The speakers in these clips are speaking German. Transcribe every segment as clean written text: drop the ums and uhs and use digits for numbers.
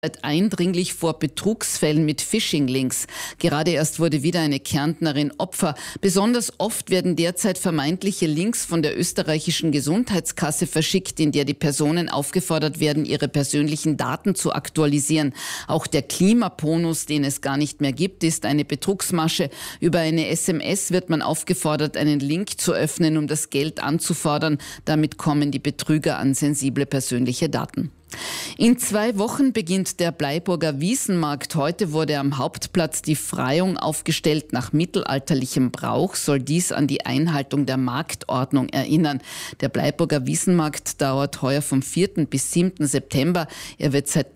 eindringlich vor Betrugsfällen mit Phishing-Links. Gerade erst wurde wieder eine Kärntnerin Opfer. Besonders oft werden derzeit vermeintliche Links von der österreichischen Gesundheitskasse verschickt, in der die Personen aufgefordert werden, ihre persönlichen Daten zu aktualisieren. Auch der Klimabonus, den es gar nicht mehr gibt, ist eine Betrugsmasche. Über eine SMS wird man aufgefordert, einen Link zu öffnen, um das Geld anzufordern. Damit kommen die Betrüger an sensible persönliche Daten. In 2 Wochen beginnt der Bleiburger Wiesenmarkt. Heute wurde am Hauptplatz die Freiung aufgestellt. Nach mittelalterlichem Brauch soll dies an die Einhaltung der Marktordnung erinnern. Der Bleiburger Wiesenmarkt dauert heuer vom 4. bis 7. September. Er wird seit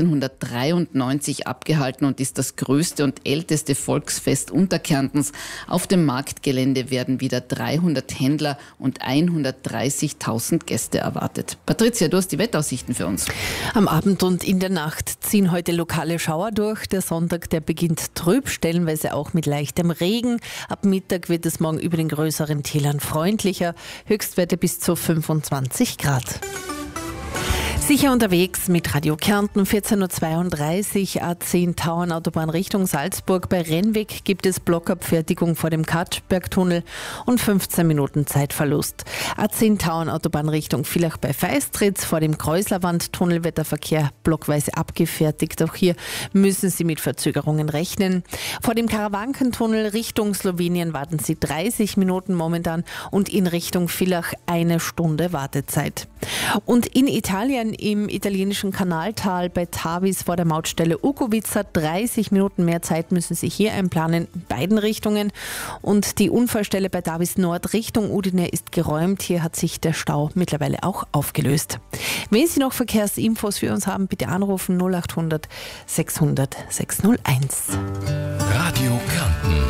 1393 abgehalten und ist das größte und älteste Volksfest Unterkärntens. Auf dem Marktgelände werden wieder 300 Händler und 130.000 Gäste erwartet. Patricia, du hast die Wettaussichten für uns. Am Abend und in der Nacht ziehen heute lokale Schauer durch. Der Sonntag, der beginnt trüb, stellenweise auch mit leichtem Regen. Ab Mittag wird es morgen über den größeren Tälern freundlicher. Höchstwerte bis zu 25 Grad. Sicher unterwegs mit Radio Kärnten, 14.32 Uhr, A10 Tauern Autobahn Richtung Salzburg. Bei Rennweg gibt es Blockabfertigung vor dem Katschbergtunnel und 15 Minuten Zeitverlust. A10 Tauern Autobahn Richtung Villach bei Feistritz. Vor dem Kreuzlerwandtunnel wird der Verkehr blockweise abgefertigt. Auch hier müssen Sie mit Verzögerungen rechnen. Vor dem Karawankentunnel Richtung Slowenien warten Sie 30 Minuten momentan und in Richtung Villach 1 Stunde Wartezeit. Und in Italien im italienischen Kanaltal bei Tavis vor der Mautstelle Ugovica 30 Minuten mehr Zeit müssen Sie hier einplanen in beiden Richtungen. Und die Unfallstelle bei Tavis Nord Richtung Udine ist geräumt. Hier hat sich der Stau mittlerweile auch aufgelöst. Wenn Sie noch Verkehrsinfos für uns haben, bitte anrufen 0800 600 601.